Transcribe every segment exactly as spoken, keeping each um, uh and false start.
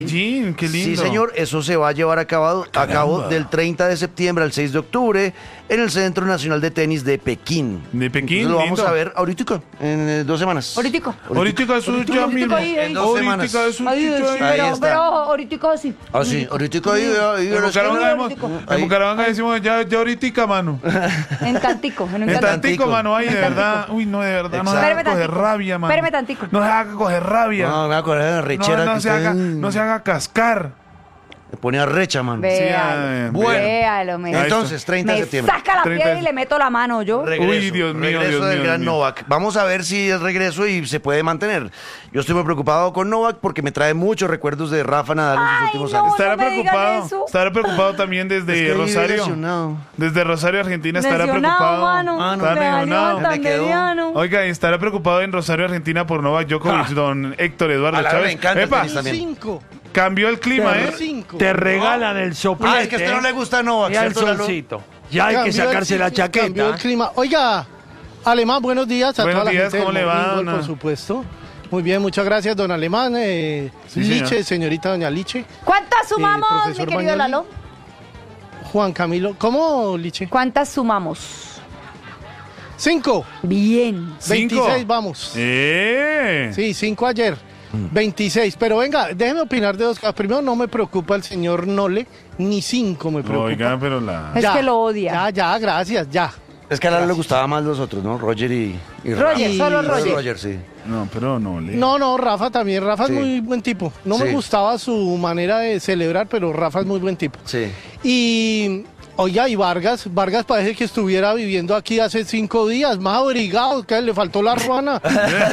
Sí, qué lindo. Sí, señor, eso se va a llevar a cabo, a cabo del treinta de septiembre al seis de octubre en el Centro Nacional de Tenis de Pekín. De Pekín, Entonces lo vamos lindo. a ver ahorita, en eh, dos semanas. Ahoritico. Ahorita eso ya mismo. ahí, ahí. En dos semanas. Ahorita eso Ay, chicho sí, ahí. Ahí pero, está. pero ahoritico sí. Ah, sí, ahorita ahí, ahí, En ahí, Bucaramanga, ahí. decimos- en Ahí. Bucaramanga decimos ya, ya ahorita, mano. En tantico. En un En tantico. tantico, mano, ay, de En verdad. tantico. Uy, no, de verdad, no se Exacto. haga Espérame coger tantico. rabia, mano. Espérame tantico. No se haga coger rabia. No, me voy a acordar de la No, rechera no que se usted haga, no se haga cascar. me pone arrecha, mano. Véalo. Sí, bueno. Véalo, me, Ahí Entonces, treinta de me septiembre. saca la treinta piedra y le meto la mano yo. Regreso, Uy, Dios mío, regreso Dios del mío, gran Dios mío. Novak. Vamos a ver si es regreso y se puede mantener. Yo estoy muy preocupado con Novak porque me trae muchos recuerdos de Rafa Nadal en sus Ay, últimos no. años. Estará me digan preocupado. eso. Estará preocupado también desde Es que vive Rosario. lesionado. Desde Rosario, Argentina, estará Lesionado, preocupado. mano. Ah, no. Está Me lesionado. salió tan Me quedó. mediano. Oiga, estará preocupado en Rosario, Argentina por Novak Djokovic, Ja. don Héctor Eduardo A la Chávez. me encanta el Epa, tenis también. Cinco. cambió el clima, ¿eh? Cinco. Te regalan el soplete. Ah, es que a usted no le gusta Novak, y al ¿cierto, Lalo? solcito. Ya hay que Cambió el- sacarse la Cambió chaqueta. el clima. Oiga, Alemán, buenos días a Buenos toda la días, gente del ¿cómo le va, Morning Gol, dona? por supuesto. Muy bien, muchas gracias, don Alemán. Eh, Sí, Liche, señor. señorita doña Liche. ¿Cuántas sumamos, mi profesor querido Bagnoli. Lalo? Juan Camilo. ¿Cómo, Liche? ¿Cuántas sumamos? Cinco. Bien. Cinco. veintiséis, vamos. ¡Eh! Sí, cinco ayer. veintiséis. Pero venga, déjeme opinar de dos cosas. Primero, no me preocupa el señor Nole, ni cinco me preocupa. Oiga, pero la... Es que lo odia. Ya, ya, gracias, ya. Es que a Lalo le gustaba más los otros, ¿no? Roger y, y Roger, Rafa. solo Y- Roger. Roger, sí. No, pero no le... No, no, Rafa también. Rafa Sí. es muy buen tipo. No me Sí. gustaba su manera de celebrar, pero Rafa es muy buen tipo. Sí. Y, oiga, y Vargas, Vargas parece que estuviera viviendo aquí hace cinco días, más abrigado, que le faltó la ruana.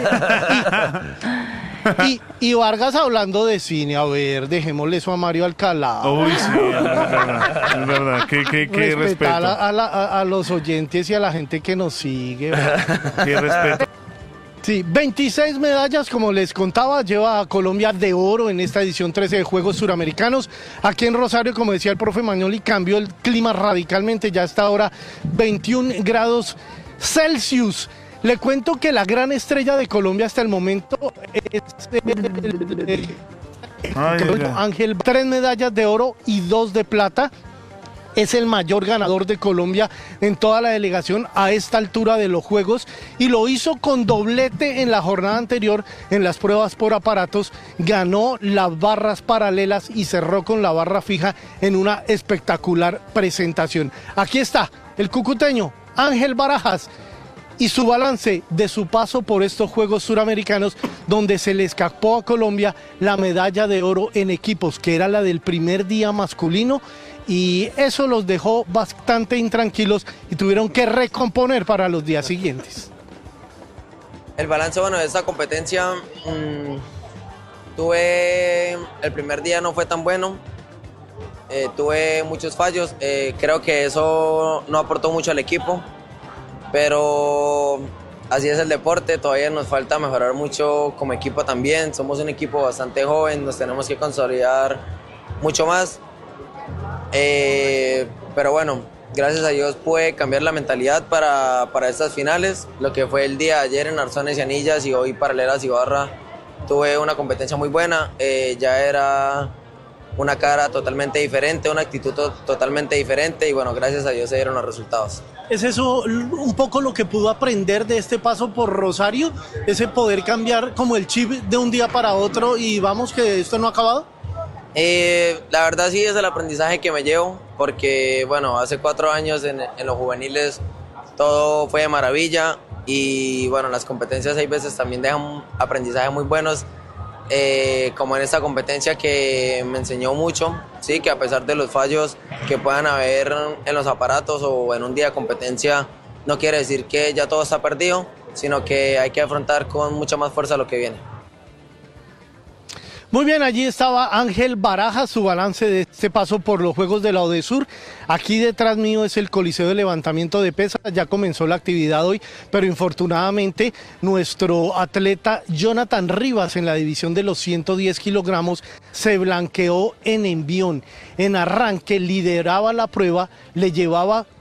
y, y Vargas hablando de cine, a ver, dejémosle eso a Mario Alcalá. Uy, sí, es verdad. Es verdad. Qué, qué, qué Respetar respeto. a, a la- a- a los oyentes y a la gente que nos sigue. Qué respeto. Sí, veintiséis medallas, como les contaba, lleva a Colombia de oro en esta edición trece de Juegos Suramericanos. Aquí en Rosario, como decía el profe Magnoli, cambió el clima radicalmente, ya está ahora veintiún grados Celsius. Le cuento que la gran estrella de Colombia hasta el momento es el- Ay, ay, ay. Ángel, tres medallas de oro y dos de plata. Es el mayor ganador de Colombia en toda la delegación a esta altura de los Juegos y lo hizo con doblete en la jornada anterior en las pruebas por aparatos. Ganó las barras paralelas y cerró con la barra fija en una espectacular presentación. Aquí está el cucuteño Ángel Barajas y su balance de su paso por estos Juegos Suramericanos, donde se le escapó a Colombia la medalla de oro en equipos, que era la del primer día masculino, y eso los dejó bastante intranquilos y tuvieron que recomponer para los días siguientes. El balance, bueno, de esta competencia, mmm, tuve, el primer día no fue tan bueno, eh, tuve muchos fallos, eh, creo que eso no aportó mucho al equipo, pero así es el deporte, todavía nos falta mejorar mucho como equipo también, somos un equipo bastante joven, nos tenemos que consolidar mucho más, eh, pero bueno, gracias a Dios pude cambiar la mentalidad para, para estas finales, lo que fue el día de ayer en Arzones y Anillas y hoy Paralelas y Barra, tuve una competencia muy buena, eh, ya era una cara totalmente diferente, una actitud to- totalmente diferente y bueno, gracias a Dios se dieron los resultados. ¿Es eso un poco lo que pudo aprender de este paso por Rosario? Ese poder cambiar como el chip de un día para otro y vamos que esto no ha acabado. Eh, la verdad sí es el aprendizaje que me llevo, porque bueno, hace cuatro años en, en los juveniles todo fue de maravilla y bueno, las competencias hay veces también dejan aprendizajes muy buenos, eh, como en esta competencia que me enseñó mucho, sí, que a pesar de los fallos que puedan haber en los aparatos o en un día de competencia, no quiere decir que ya todo está perdido, sino que hay que afrontar con mucha más fuerza lo que viene. Muy bien, allí estaba Ángel Barajas, su balance de este paso por los Juegos de la Odesur. Aquí detrás mío es el Coliseo de Levantamiento de Pesas, ya comenzó la actividad hoy, pero infortunadamente nuestro atleta Jonathan Rivas en la división de los ciento diez kilogramos se blanqueó en envión. En arranque lideraba la prueba, le llevaba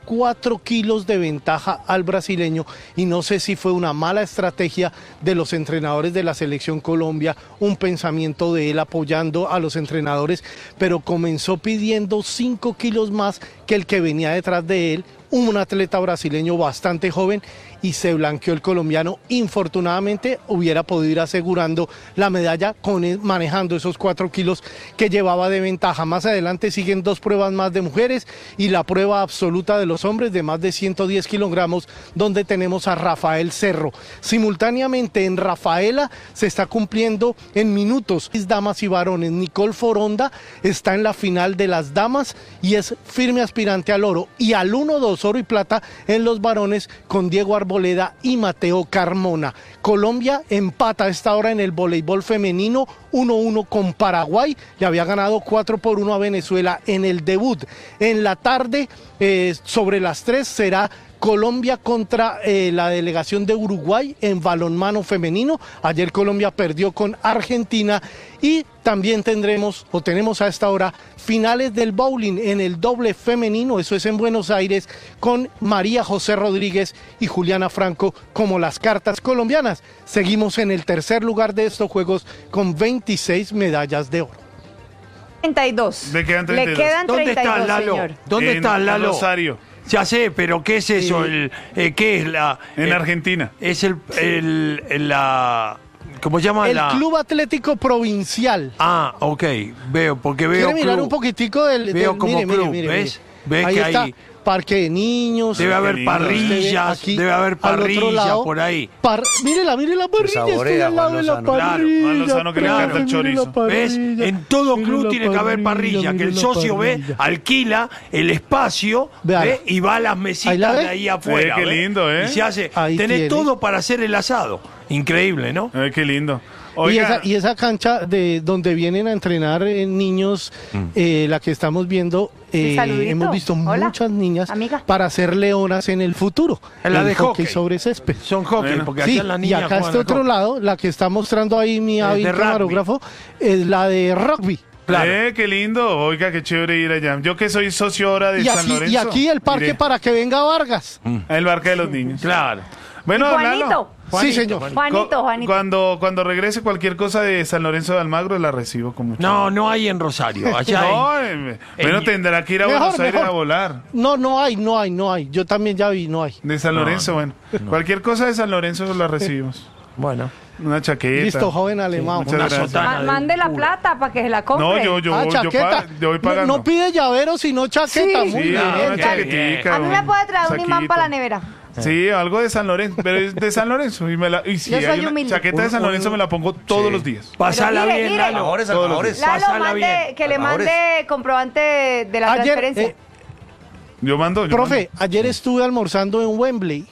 cuatro kilos de ventaja al brasileño y no sé si fue una mala estrategia de los entrenadores de la Selección Colombia, un pensamiento de él apoyando a los entrenadores, pero comenzó pidiendo cinco kilos más que el que venía detrás de él, un atleta brasileño bastante joven, y se blanqueó el colombiano. Infortunadamente hubiera podido ir asegurando la medalla con él, manejando esos cuatro kilos que llevaba de ventaja. Más adelante siguen dos pruebas más de mujeres y la prueba absoluta de los hombres de más de ciento diez kilogramos, donde tenemos a Rafael Cerro. Simultáneamente en Rafaela se está cumpliendo en minutos damas y varones. Nicole Foronda está en la final de las damas y es firme aspirante al oro, y al uno dos oro y plata en los varones con Diego Arboleda y Mateo Carmona. Colombia empata a esta hora en el voleibol femenino uno uno con Paraguay, le había ganado cuatro por uno a Venezuela en el debut. En la tarde, eh, sobre las tres, será Colombia contra eh, la delegación de Uruguay en balonmano femenino. Ayer Colombia perdió con Argentina, y también tendremos o tenemos a esta hora finales del bowling en el doble femenino, eso es en Buenos Aires, con María José Rodríguez y Juliana Franco como las cartas colombianas. Seguimos en el tercer lugar de estos juegos con veintiséis medallas de oro. treinta y dos. Le quedan treinta y dos. Le quedan ¿Dónde treinta y dos, está Lalo? señor. ¿Dónde En está Lalo? Rosario, Ya sé, pero ¿qué es eso? El, eh, ¿Qué es la...? en eh, Argentina. Es el, el, el- la... ¿Cómo se llama? El la... Club Atlético Provincial. Ah, ok. Veo, porque veo ¿Quiere mirar club. un poquitico del, Veo del- como mire, mire, club, mire, ¿ves? mire. ¿Ves Ahí que está, hay- parque de niños. Debe haber Qué lindo. parrillas, Aquí, debe haber al otro parrillas lado, por ahí. Par, mírela, mire la parrilla, estoy saborea al lado Juan de la Lozano. Claro, parrilla. Juan Lozano que le profe, encanta el mire la chorizo. ¿Ves? parrilla, En todo mire club la tiene que haber parrilla, que mire el la socio ve, parrilla. alquila el espacio, Véala. ¿ve? Y va a las ¿Ahí mesitas la ve? de ahí afuera. Eh, qué ¿ve? lindo, ¿eh? Y se hace, Ahí tenés tiene. todo para hacer el asado. Increíble, ¿no? Ay, qué lindo. Y Oiga, esa, y esa cancha de donde vienen a entrenar eh, niños, eh, la que estamos viendo, eh, Un saludito. hemos visto Hola, muchas niñas amiga. para ser leonas en el futuro. En la el de hockey. sobre césped. Son hockey, Bueno. porque Sí, allá las y niñas acá juegan este al otro hockey. lado, la que está mostrando ahí mi Es de hábil rugby. camarógrafo, es la de rugby. Claro. eh, qué lindo. Oiga, qué chévere ir allá. Yo que soy socio ahora de Y San aquí, Lorenzo. y aquí el parque iré para que venga Vargas. El parque de los niños. Claro. Bueno, Y Lalo, Juanito. Sí, señor. Juanito, cu- Juanito. Cuando, cuando regrese cualquier cosa de San Lorenzo de Almagro, la recibo con mucho No, no hay en Rosario. Allá No, hay. eh, bueno, en- tendrá que ir a Mejor, Buenos Aires mejor. a volar. No, no hay, no hay, no hay. Yo también ya vi, no hay. De San No, Lorenzo, no, bueno. Cualquier cosa de San Lorenzo la recibimos. Bueno. Una chaqueta. Listo, joven alemán. muchas Una gracias. sotana. Ma- de mande la culo. plata para que se la compre. No, yo, yo, Ah, yo, chaqueta. pa- yo voy No- pagando. no, pide llavero, sino chaqueta. Sí. Muy Sí, bien. una bien. chaquetica. A mí me puede traer un imán saquito. para la nevera. Sí, algo de San Lorenzo, pero es de San Lorenzo. Y, me la, y si Yo hay soy una humilde. chaqueta de San Un- Lorenzo me la pongo todos Sí. los días. Pásala Pero mire, bien, mire. Lalo. Ahores, Todos los ahores. Lalo, Pásala mande, bien. que le Ahora mande comprobante de la Ayer, transferencia. eh, Yo mando. Yo profe, ayer estuve almorzando en Wembley.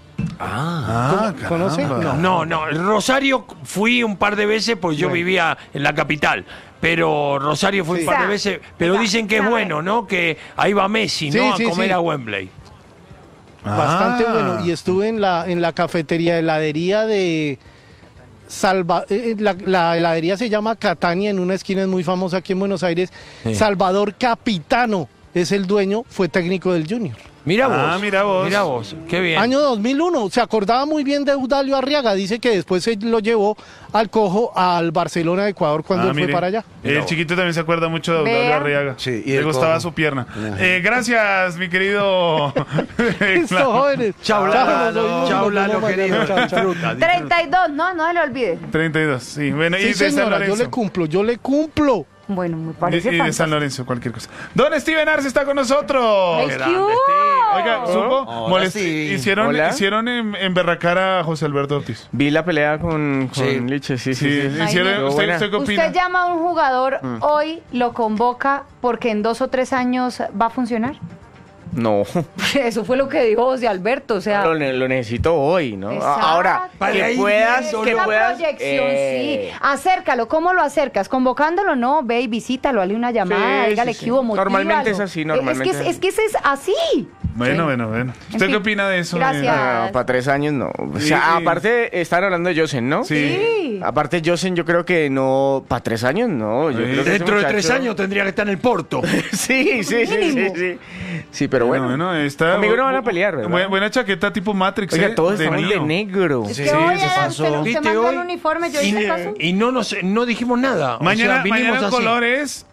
mando. Ah, ¿Conoce? caramba. No, no, el Rosario fui un par de veces porque yo vivía en la capital, pero Rosario fui Sí. un par de Sa- veces, pero sa- dicen que es sabe. bueno, ¿no? Que ahí va Messi, Sí, ¿no? sí, a comer sí. a Wembley. Bastante Ah. bueno. Y estuve en la, en la cafetería, heladería de Salva, eh, la, la heladería se llama Catania, en una esquina es muy famosa aquí en Buenos Aires. Sí. Salvador Capitano es el dueño, fue técnico del Junior. Mira vos. Ah, mira vos. Mira vos, qué bien. Año dos mil uno, se acordaba muy bien de Eudalio Arriaga, dice que después se lo llevó al cojo al Barcelona de Ecuador cuando Ah, él fue mire. para allá. El chiquito también se acuerda mucho de Eudalio Vea. Arriaga. Sí, y Le el gustaba cojo. su pierna. Eh, gracias, mi querido. Listo, jóvenes. Chao, nos Lalo. oímos, Chao, nos vemos Lalo, mañana. querido. Chao, chao. Disfruta, disfruta. treinta y dos, no, no se le olvide. treinta y dos, sí. Bueno, y Sí, de San señora, yo Lorenzo. le cumplo, yo le cumplo. Bueno, me Y, parece y de San fantástico. Lorenzo, cualquier cosa. Don Steven Arce está con nosotros. Ay, Grande, ¿qué Steve. Oiga, supo, Hola, molest- Steve. hicieron, Hola. hicieron en, en berracar a José Alberto Ortiz. Vi la pelea con, con Sí. Liche, sí, Sí, sí, sí. Ay, hicieron, no. ¿usted, Buena. usted qué opina? Usted llama a un jugador hoy, lo convoca porque en dos o tres años va a funcionar. No, Eso fue lo que dijo José Alberto, o sea. lo, ne- lo necesito hoy, ¿no? A- Exacto. Ahora, Para que ir puedas, viendo que Esta puedas... proyección, eh, sí. Acércalo. ¿Cómo lo acercas? Convocándolo, no. Ve y visítalo, hazle una llamada, Sí, dígale sí, que sí. hubo, motívalo. Normalmente es así, normalmente Es que es, es es que ese es así. Bueno, Sí. bueno, bueno. En ¿Usted fin. qué opina de eso? Gracias. eh? No, no, para tres años no. O sea, Sí. aparte, están hablando de Josen, ¿no? Sí. Sí. Aparte, Josen, yo creo que no. Para tres años no. Yo Sí. creo que ese Dentro de tres muchacho- años tendría que estar en el Porto. Sí, sí, sí, sí, Mínimo. sí. Sí, pero bueno. bueno, está, Conmigo no van a pelear, ¿verdad? Buena, buena chaqueta tipo Matrix. Oiga, eh, todos de estamos de niño. negro. Es Sí, que hoy se era- pasó. usted, usted ¿Viste mandó hoy? el uniforme, yo Y, hice caso. y no nos no dijimos nada. O Mañana, sea, vinimos mañana en así. colores,